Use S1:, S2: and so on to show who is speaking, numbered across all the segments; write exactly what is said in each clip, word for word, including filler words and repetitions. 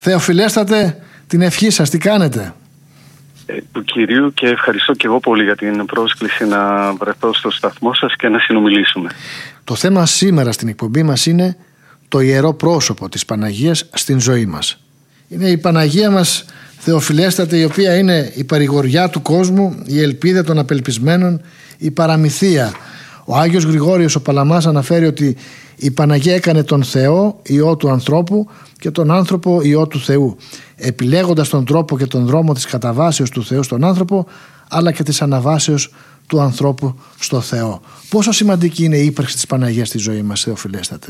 S1: Θεοφιλέστατε, την ευχή σας, τι κάνετε?
S2: Ε, του Κυρίου, και ευχαριστώ και εγώ πολύ για την πρόσκληση να βρεθώ στο σταθμό σας και να συνομιλήσουμε.
S1: Το θέμα σήμερα στην εκπομπή μας είναι το ιερό πρόσωπο της Παναγίας στην ζωή μας. Είναι η Παναγία μας, Θεοφιλέστατε, η οποία είναι η παρηγοριά του κόσμου, η ελπίδα των απελπισμένων, η παραμυθία. Ο Άγιος Γρηγόριος ο Παλαμάς αναφέρει ότι η Παναγία έκανε τον Θεό Υιό του ανθρώπου και τον άνθρωπο Υιό του Θεού, επιλέγοντας τον τρόπο και τον δρόμο της καταβάσεως του Θεού στον άνθρωπο, αλλά και της αναβάσεως του ανθρώπου στο Θεό. Πόσο σημαντική είναι η ύπαρξη της Παναγίας στη ζωή μας, Θεοφιλέστατε?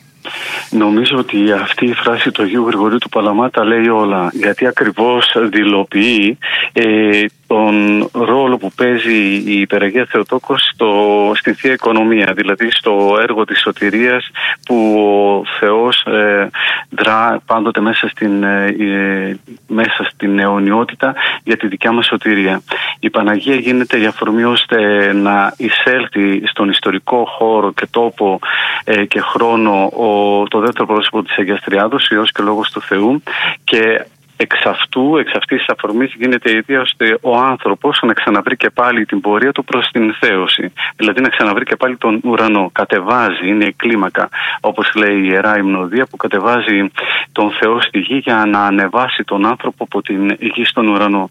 S2: Νομίζω ότι αυτή η φράση του Αγίου Γρηγορίου του Παλαμά τα λέει όλα, γιατί ακριβώς δηλοποιεί ε, τον ρόλο που παίζει η Υπεραγία Θεοτόκος στο, στην Θεία Οικονομία, δηλαδή στο έργο της σωτηρίας που ο Θεός ε, δρά πάντοτε μέσα στην, ε, μέσα στην αιωνιότητα για τη δικιά μας σωτηρία. Η Παναγία γίνεται η αφορμή ώστε να εισέλθει στον ιστορικό χώρο και τόπο ε, και χρόνο ο, το δεύτερο πρόσωπο της Αγίας Τριάδος, Υιός και Λόγος του Θεού, και εξ αυτού, εξ αυτής της αφορμής γίνεται η αιτία ώστε ο άνθρωπος να ξαναβρει και πάλι την πορεία του προς την θέωση. Δηλαδή να ξαναβρει και πάλι τον ουρανό. Κατεβάζει, είναι η κλίμακα, όπως λέει η Ιερά Υμνοδία, που κατεβάζει τον Θεό στη γη για να ανεβάσει τον άνθρωπο από την γη στον ουρανό.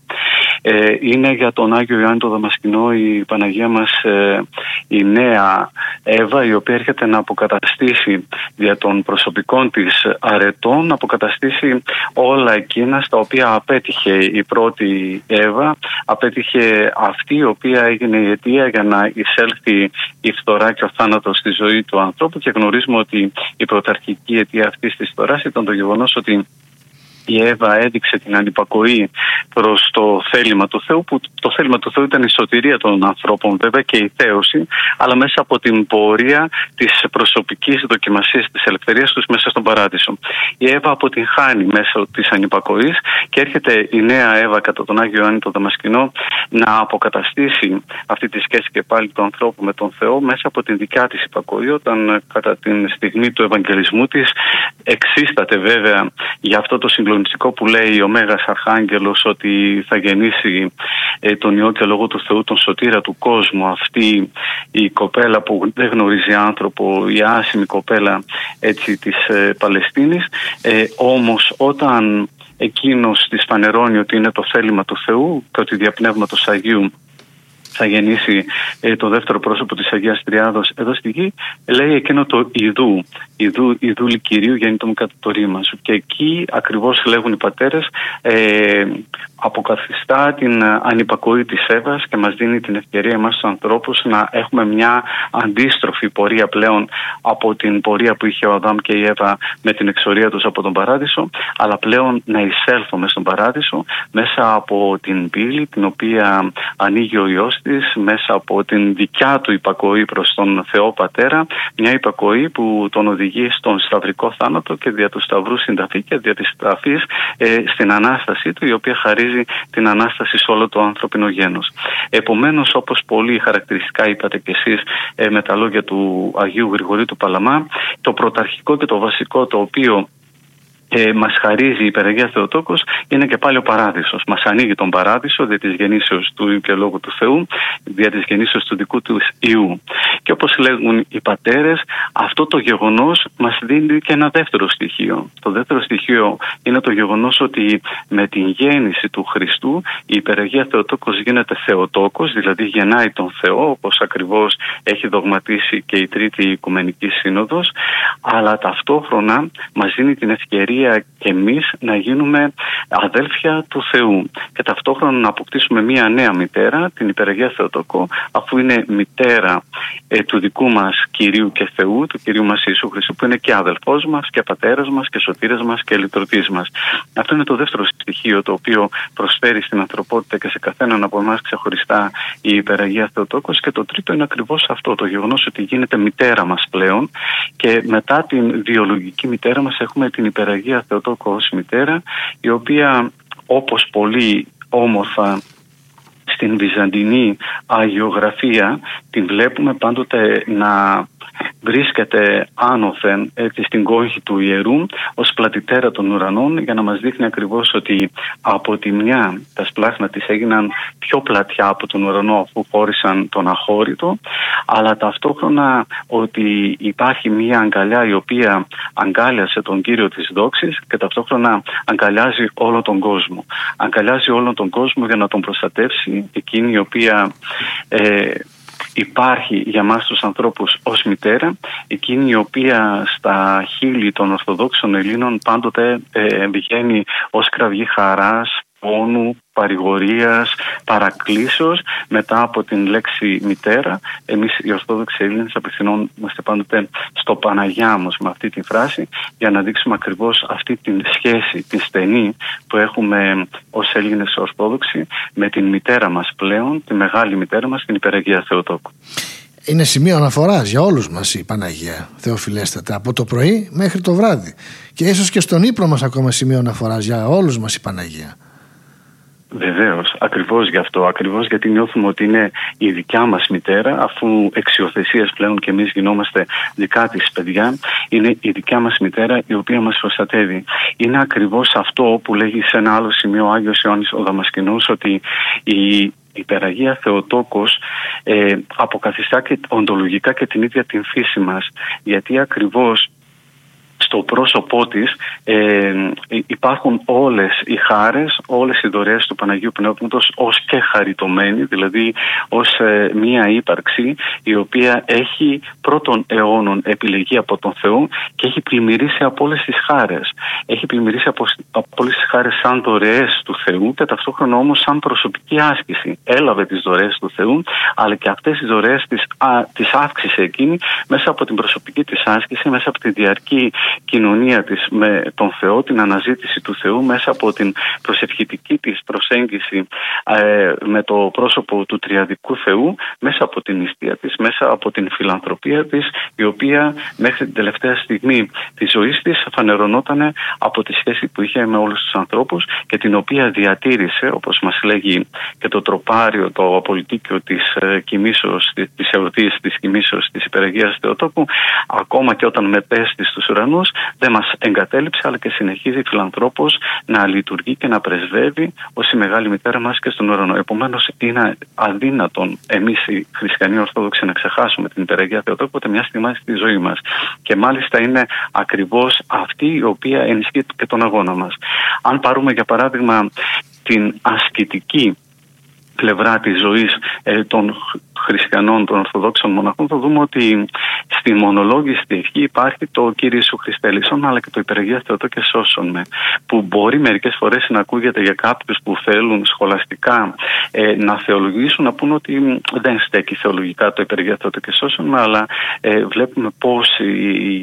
S2: Ε, είναι για τον Άγιο Ιωάννη τον Δαμασκηνό η Παναγία μας ε, η νέα Εύα, η οποία έρχεται να αποκαταστήσει δια των προσωπικών της αρετών, να αποκαταστήσει όλα εκείνα στα οποία απέτυχε η πρώτη Εύα, απέτυχε αυτή η οποία έγινε η αιτία για να εισέλθει η φθορά και ο θάνατος στη ζωή του ανθρώπου, και γνωρίζουμε ότι η πρωταρχική αιτία αυτής της φθοράς ήταν το γεγονός ότι η Εύα έδειξε την ανυπακοή προς το θέλημα του Θεού, που το θέλημα του Θεού ήταν η σωτηρία των ανθρώπων βέβαια και η θέωση, αλλά μέσα από την πορεία της προσωπικής δοκιμασίας της ελευθερίας τους μέσα στον παράδεισο. Η Εύα αποτυγχάνει μέσω της ανυπακοής και έρχεται η νέα Εύα κατά τον Άγιο Ιωάννη τον Δαμασκηνό να αποκαταστήσει αυτή τη σχέση και πάλι του ανθρώπου με τον Θεό μέσα από την δικιά της υπακοή, όταν κατά την στιγμή του Ευαγγελισμού της εξίσταται βέβαια για αυτό το συγκλονιστικό που λέει ο Μέγας Αρχάγγελος, ότι θα γεννήσει ε, τον Υιό και Λόγο του Θεού, τον σωτήρα του κόσμου, αυτή η κοπέλα που δεν γνωρίζει άνθρωπο, η άσημη κοπέλα έτσι της ε, Παλαιστίνης. Ε, όμως όταν εκείνος της φανερώνει ότι είναι το θέλημα του Θεού και ότι δια Πνεύματος Αγίου θα γεννήσει ε, το δεύτερο πρόσωπο της Αγίας Τριάδος εδώ στη γη, λέει εκείνο το Ιδού, Ιδού, Ιδούλη Κυρίου γέννητο κατά το ρήμα σου. Και εκεί ακριβώς λέγουν οι πατέρες, ε, αποκαθιστά την ανυπακοή της Εύας και μας δίνει την ευκαιρία εμάς τους ανθρώπους να έχουμε μια αντίστροφη πορεία πλέον από την πορεία που είχε ο Αδάμ και η Εύα με την εξορία τους από τον Παράδεισο, αλλά πλέον να εισέλθουμε στον Παράδεισο μέσα από την πύλη την οποία ανοίγει ο Υιός της, μέσα από την δικιά του υπακοή προς τον Θεό Πατέρα, μια υπακοή που τον οδηγεί στον σταυρικό θάνατο και δια του σταυρού συνταφή και δια της ταφής ε, στην Ανάστασή του, η οποία χαρίζει την Ανάσταση σε όλο το ανθρώπινο γένος. Επομένως, όπως πολύ χαρακτηριστικά είπατε κι εσείς ε, με τα λόγια του Αγίου Γρηγορίου του Παλαμά, το πρωταρχικό και το βασικό το οποίο Ε, μας χαρίζει η Υπεραγία Θεοτόκος είναι και πάλι ο Παράδεισος. Μας ανοίγει τον Παράδεισο δια της γεννήσεως του Υιού και Λόγου του Θεού, δια της γεννήσεως του δικού του Υιού. Και όπως λέγουν οι πατέρες, αυτό το γεγονός μας δίνει και ένα δεύτερο στοιχείο. Το δεύτερο στοιχείο είναι το γεγονός ότι με την γέννηση του Χριστού η Υπεραγία Θεοτόκος γίνεται Θεοτόκος, δηλαδή γεννάει τον Θεό, όπως ακριβώς έχει δογματίσει και η Τρίτη Οικουμενική Σύνοδος, αλλά ταυτόχρονα μας δίνει την ευκαιρία και εμείς να γίνουμε αδέλφια του Θεού και ταυτόχρονα να αποκτήσουμε μία νέα μητέρα, την Υπεραγία Θεοτόκο, αφού είναι μητέρα ε, του δικού μας Κυρίου και Θεού, του Κυρίου μας Ιησού Χριστού, που είναι και αδελφός μας και πατέρας μας και σωτήρας μας και λυτρωτής μας. Αυτό είναι το δεύτερο στοιχείο το οποίο προσφέρει στην ανθρωπότητα και σε καθέναν από εμάς ξεχωριστά η Υπεραγία Θεοτόκος. Και το τρίτο είναι ακριβώς αυτό, το γεγονός ότι γίνεται μητέρα μας πλέον, και μετά την βιολογική μητέρα μας έχουμε την Υπεραγία Θεοτόκο ως μητέρα, η οποία όπως πολύ όμορφα στην βυζαντινή αγιογραφία την βλέπουμε πάντοτε να βρίσκεται άνωθεν έτσι, στην κόγχη του ιερού ως πλατητέρα των ουρανών, για να μας δείχνει ακριβώς ότι από τη μια τα σπλάχνα της έγιναν πιο πλατιά από τον ουρανό αφού χώρισαν τον αχώρητο, αλλά ταυτόχρονα ότι υπάρχει μια αγκαλιά η οποία αγκάλιασε τον Κύριο της δόξης και ταυτόχρονα αγκαλιάζει όλο τον κόσμο. Αγκαλιάζει όλο τον κόσμο για να τον προστατεύσει, εκείνη η οποία ε, υπάρχει για μας τους ανθρώπους ως μητέρα, εκείνη η οποία στα χείλη των Ορθοδόξων Ελλήνων πάντοτε ε, βγαίνει ως κραυγή χαράς, πόνου, παρηγορίας, παρακλήσεως μετά από την λέξη μητέρα. Εμείς οι Ορθόδοξοι Έλληνες απευθυνόμαστε πάντοτε στο Παναγιά μας με αυτή τη φράση, για να δείξουμε ακριβώς αυτή την σχέση, την στενή που έχουμε ως Έλληνες Ορθόδοξοι με την μητέρα μας πλέον, τη μεγάλη μητέρα μας, την Υπεραγία Θεοτόκου.
S1: Είναι σημείο αναφοράς για όλους μας η Παναγία, Θεοφιλέστατα, από το πρωί μέχρι το βράδυ, και ίσως και στον ύπνο μας ακόμα σημείο αναφοράς για όλους μας η Παναγία.
S2: Βεβαίως, ακριβώς γι' αυτό, ακριβώς γιατί νιώθουμε ότι είναι η δικιά μας μητέρα, αφού εξιοθεσίας πλέον και εμείς γινόμαστε δικά της παιδιά, είναι η δικιά μας μητέρα η οποία μας προστατεύει. Είναι ακριβώς αυτό που λέγει σε ένα άλλο σημείο ο Άγιος Ιωάννης ο Δαμασκηνός, ότι η Η Υπεραγία Θεοτόκος ε, αποκαθιστά και οντολογικά και την ίδια την φύση μας, γιατί ακριβώς στο πρόσωπό της ε, υπάρχουν όλες οι χάρες, όλες οι δωρεές του Παναγίου Πνεύματος ως και χαριτωμένη, δηλαδή ως ε, μία ύπαρξη η οποία έχει πρώτων αιώνων επιλεγεί από τον Θεό και έχει πλημμυρίσει από όλες τις χάρες. Έχει πλημμυρίσει από, από όλες τις χάρες σαν δωρεές του Θεού και ταυτόχρονα όμως σαν προσωπική άσκηση. Έλαβε τις δωρεές του Θεού, αλλά και αυτές τις δωρεές τις, α, τις αύξησε εκείνη μέσα από την προσωπική της άσκηση, μέσα από τη διαρκή κοινωνία της με τον Θεό, την αναζήτηση του Θεού, μέσα από την προσευχητική της προσέγγιση ε, με το πρόσωπο του τριαδικού Θεού, μέσα από την νηστεία της, μέσα από την φιλανθρωπία της, η οποία μέχρι την τελευταία στιγμή της ζωής της φανερωνόταν από τη σχέση που είχε με όλους τους ανθρώπους και την οποία διατήρησε, όπως μας λέγει και το τροπάριο, το απολυτίκιο της ε, κοιμήσεως, της εορτής της κοιμήσεως της Υπεραγίας Θεοτόκου, ακόμα και όταν μετέστη στους ουρανούς, δεν μας εγκατέλειψε, αλλά και συνεχίζει φιλανθρώπος να λειτουργεί και να πρεσβεύει ως η μεγάλη μητέρα μας και στον ουρανό. Επομένως, είναι αδύνατον εμείς οι χριστιανοί Ορθόδοξοι να ξεχάσουμε την Υπεραγία Θεοτόκου ούτε μια στιγμή στη ζωή μας. Και μάλιστα είναι ακριβώς αυτή η οποία ενισχύει και τον αγώνα μας. Αν πάρουμε για παράδειγμα την ασκητική πλευρά της ζωής ε, των χριστιανών, των Ορθοδόξων μοναχών, θα δούμε ότι στη μονολόγηση στη ευχή υπάρχει το Κύριε Ιησού Χριστέ ελεησόν, αλλά και το Υπεραγία Θεοτόκε σώσον με, που μπορεί μερικές φορές να ακούγεται για κάποιους που θέλουν σχολαστικά ε, να θεολογήσουν, να πούν ότι δεν στέκει θεολογικά το Υπεραγία Θεοτόκε σώσον με, αλλά ε, βλέπουμε πώς οι,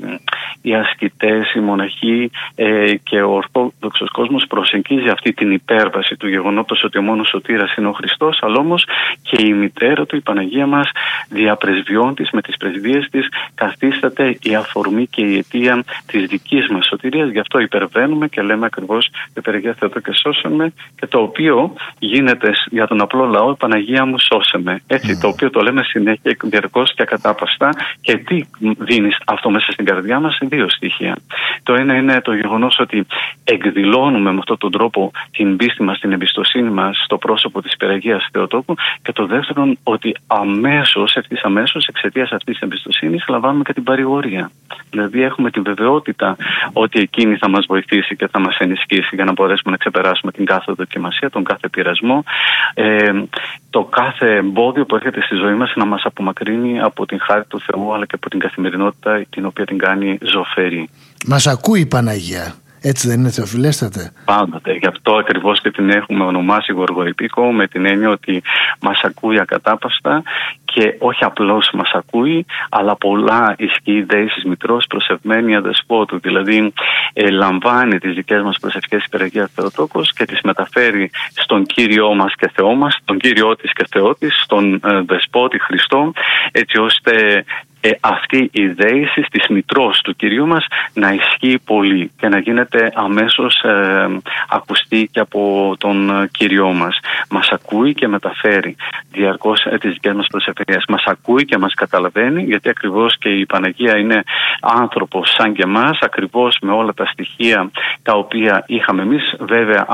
S2: οι ασκητές, οι μοναχοί ε, και ο Ορθόδοξος κόσμος προσεγγίζει αυτή την υπέρβαση του γεγονότος ότι ο μόνος σωτήρας είναι ο Χριστός, αλλά όμως και η μητέρα του, η Παναγία μας, διαπρεσβειών της με τις πρεσβείες της, καθίσταται η αφορμή και η αιτία της δικής μας σωτηρίας. Γι' αυτό υπερβαίνουμε και λέμε ακριβώς Υπεραγία Θεοτόκε σώσε με, και το οποίο γίνεται για τον απλό λαό, Παναγία μου σώσε με. Έτσι, mm. το οποίο το λέμε συνέχεια, διαρκώς και ακατάπαστα. Και τι δίνει αυτό μέσα στην καρδιά μας? Δύο στοιχεία. Το ένα είναι το γεγονός ότι εκδηλώνουμε με αυτόν τον τρόπο την πίστη μας, την εμπιστοσύνη μας στο πρόσωπο της Υπεραγίας Θεοτόκου, και το δεύτερο ότι αμέσως, ευθύς αμέσως, εξαιτίας αυτής της εμπιστοσύνης λαμβάνουμε και την παρηγορία. Δηλαδή έχουμε την βεβαιότητα ότι εκείνη θα μας βοηθήσει και θα μας ενισχύσει για να μπορέσουμε να ξεπεράσουμε την κάθε δοκιμασία, τον κάθε πειρασμό, ε, το κάθε εμπόδιο που έρχεται στη ζωή μας να μας απομακρύνει από την χάρη του Θεού, αλλά και από την καθημερινότητα την οποία την κάνει ζωφερή.
S1: Μας ακούει η Παναγία. Έτσι δεν είναι, Θεοφιλέστατε?
S2: Πάντοτε. Γι' αυτό ακριβώς και την έχουμε ονομάσει Γοργοϊπίκο, με την έννοια ότι μας ακούει ακατάπαστα και όχι απλώς μας ακούει, αλλά πολλά ισχύει δέησης μητρός προσευμένη αδεσπότου. Δηλαδή ε, λαμβάνει τις δικές μας προσευχές Υπεραγία Θεοτόκος και τις μεταφέρει στον Κύριό μας και Θεό μας, τον Κύριό της και Θεό της, στον ε, Δεσπότη Χριστό, έτσι ώστε ε, αυτή η δέηση της μητρός του Κυρίου μας να ισχύει πολύ και να γίνεται αμέσως ε, ακουστή και από τον Κύριό μας. Μας ακούει και μεταφέρει διαρκώς ε, τις δικές μας προσευχές. Μας ακούει και μας καταλαβαίνει, γιατί ακριβώς και η Παναγία είναι άνθρωπος σαν και εμάς, ακριβώς με όλα τα στοιχεία τα οποία είχαμε εμείς. Βέβαια